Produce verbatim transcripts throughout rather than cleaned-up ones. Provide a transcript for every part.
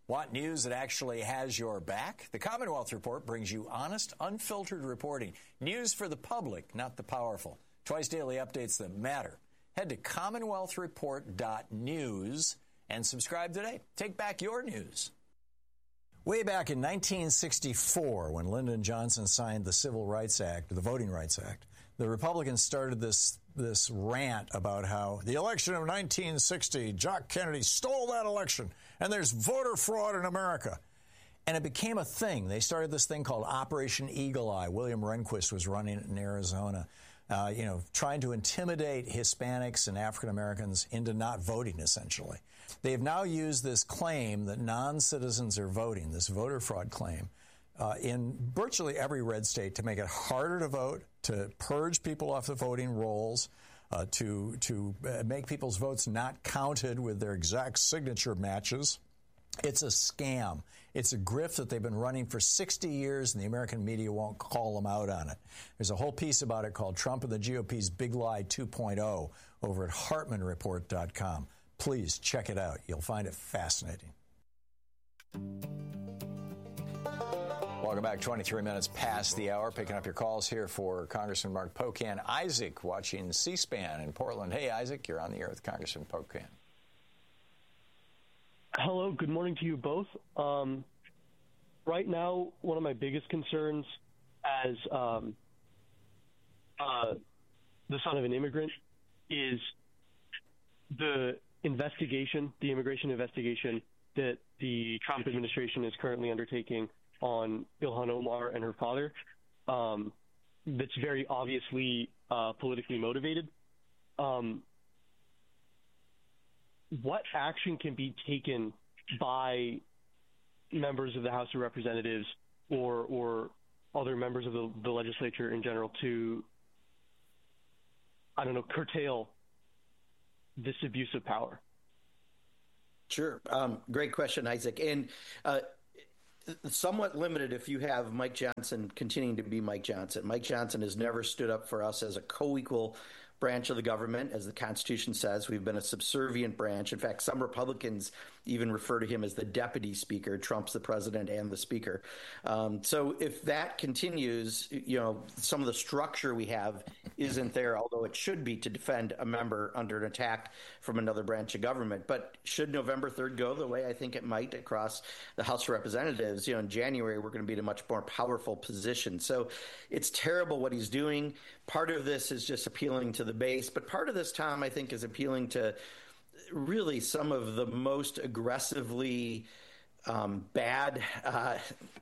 Want news that actually has your back? The Commonwealth Report brings you honest, unfiltered reporting. News for the public, not the powerful. Twice daily updates that matter. Head to commonwealth report dot news and subscribe today. Take back your news. Way back in nineteen sixty-four, when Lyndon Johnson signed the Civil Rights Act, the Voting Rights Act, the Republicans started this this rant about how the election of nineteen sixty, Jock Kennedy stole that election, and there's voter fraud in America. And it became a thing. They started this thing called Operation Eagle Eye. William Rehnquist was running it in Arizona, uh, you know, trying to intimidate Hispanics and African Americans into not voting, essentially. They have now used this claim that non-citizens are voting, this voter fraud claim, uh, in virtually every red state to make it harder to vote, to purge people off the voting rolls, uh, to, to uh, make people's votes not counted with their exact signature matches. It's a scam. It's a grift that they've been running for sixty years, and the American media won't call them out on it. There's a whole piece about it called Trump and the G O P's Big Lie two point oh over at hartman report dot com. Please check it out. You'll find it fascinating. Welcome back. twenty-three minutes past the hour. Picking up your calls here for Congressman Mark Pocan. Isaac watching C-SPAN in Portland. Hey, Isaac, you're on the air with Congressman Pocan. Hello, good morning to you both. Um, right now, one of my biggest concerns as um, uh, the son of an immigrant is the investigation, the immigration investigation that the Trump administration is currently undertaking on Ilhan Omar and her father. Um, that's very obviously uh, politically motivated. Um, What action can be taken by members of the House of Representatives or or other members of the, the legislature in general to, I don't know, curtail this abuse of power? Sure. Um, great question, Isaac. And uh, somewhat limited if you have Mike Johnson continuing to be Mike Johnson. Mike Johnson has never stood up for us as a co-equal branch of the government. As the Constitution says, we've been a subservient branch. In fact, some Republicans even refer to him as the deputy speaker. Trump's the president and the speaker. Um, so if that continues, you know, some of the structure we have isn't there, although it should be to defend a member under an attack from another branch of government. But should November third go the way I think it might across the House of Representatives, you know, in January, we're going to be in a much more powerful position. So it's terrible what he's doing. Part of this is just appealing to the base. But part of this, Tom, I think, is appealing to really some of the most aggressively um, bad uh,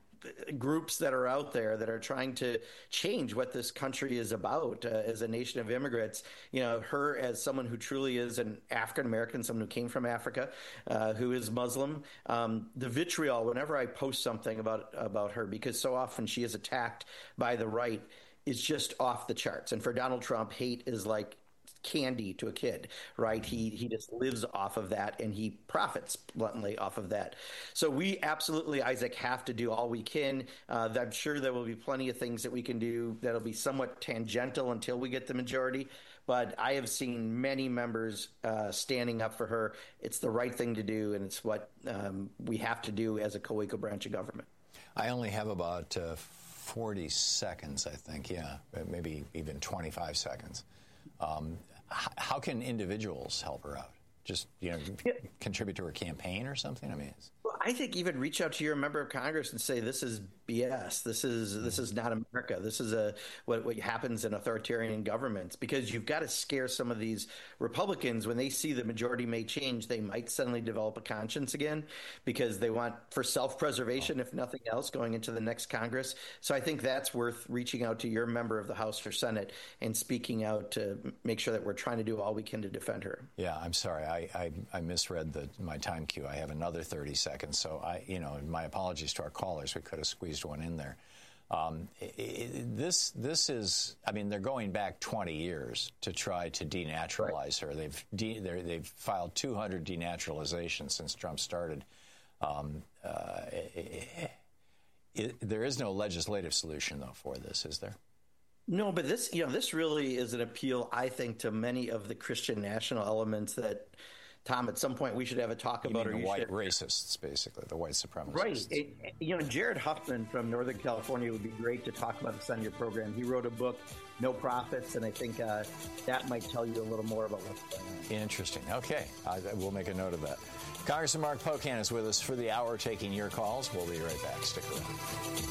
groups that are out there that are trying to change what this country is about uh, as a nation of immigrants. You know, her as someone who truly is an African American, someone who came from Africa, uh, who is Muslim. Um, the vitriol, whenever I post something about about her, because so often she is attacked by the right, is just off the charts. And for Donald Trump, hate is like candy to a kid, right? He he just lives off of that, and he profits bluntly off of that. So we absolutely, Isaac, have to do all we can. Uh, I'm sure there will be plenty of things that we can do that'll be somewhat tangential until we get the majority. But I have seen many members uh, standing up for her. It's the right thing to do, and it's what um, we have to do as a co-equal branch of government. I only have about uh, forty seconds, I think, yeah, maybe even twenty-five seconds. Um, h- how can individuals help her out? Just, you know, yeah. contribute to her campaign or something? I mean, it's... Well, I think even reach out to your member of Congress and say, this is B S. This is this is not America. This is a what, what happens in authoritarian governments, because you've got to scare some of these Republicans. When they see the majority may change, they might suddenly develop a conscience again, because they want for self-preservation, if nothing else, going into the next Congress. So I think that's worth reaching out to your member of the House or Senate and speaking out to make sure that we're trying to do all we can to defend her. Yeah, I'm sorry. I, I, I misread the, my time cue. I have another thirty seconds. So, I, you know, my apologies to our callers. We could have squeezed one in there. Um, it, it, this this is, I mean, they're going back twenty years to try to denaturalize right. her. They've de, they've filed two hundred denaturalizations since Trump started. Um, uh, it, it, there is no legislative solution, though, for this, is there? No, but this, you know, this really is an appeal, I think, to many of the Christian national elements that Tom, at some point we should have a talk you about mean or the you white should. racists, basically, the white supremacists. Right. It, you know, Jared Huffman from Northern California would be great to talk about this on your program. He wrote a book, No Profits, and I think uh, that might tell you a little more about what's going on. Interesting. Okay. I, we'll make a note of that. Congressman Mark Pocan is with us for the hour taking your calls. We'll be right back. Stick around.